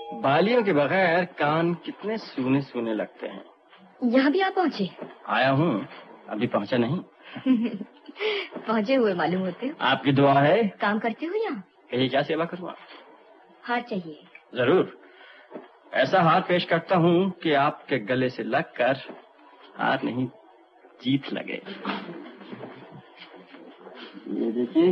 बालियों के बगैर कान कितने सूने सूने लगते हैं। यहाँ भी आप पहुँचे? आया हूँ, अभी पहुँचा नहीं। पहुँचे हुए मालूम होते हो। आपकी दुआ है। काम करते हो यहाँ? कहीं क्या सेवा करूँ? हार चाहिए। जरूर, ऐसा हार पेश करता हूँ कि आपके गले से लगकर हार नहीं जीत लगे। ये देखिए,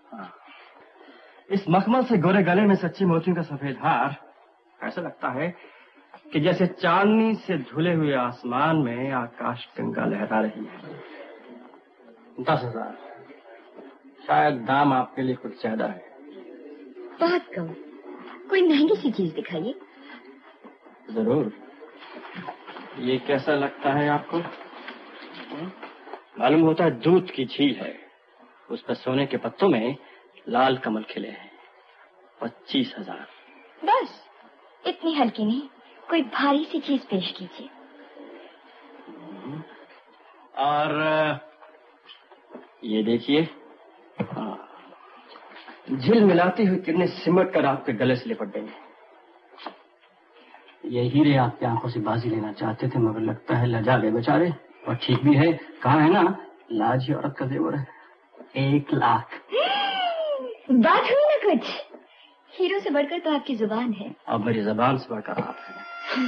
इस मखमल से गोरे गले में सच्ची मोतियों का सफेद हार ऐसा लगता है कि जैसे चांदनी से धुले हुए आसमान में आकाश गंगा लहरा रही है। 10,000, शायद दाम आपके लिए कुछ ज्यादा है। बहुत कम, कोई महंगी सी चीज दिखाइए। जरूर, ये कैसा लगता है आपको? मालूम होता है दूध की झील है, उस पर सोने के पत्तों में लाल कमल खिले हैं। 25,000। बस इतनी हल्की नहीं, कोई भारी सी चीज पेश कीजिए। और ये देखिए, झील मिलाती हुई किरणें सिमट कर आपके गले से लिपट गई। ये हीरे आपकी आंखों से बाजी लेना चाहते थे, मगर लगता है लजा गए बेचारे। और ठीक भी है, कहा है ना, लाज ही औरत का जेवर है। 1 लाख। बात हुई ना कुछ। हीरो से बढ़कर तो आपकी जुबान है। अब मेरी जुबान से बढ़कर आप है।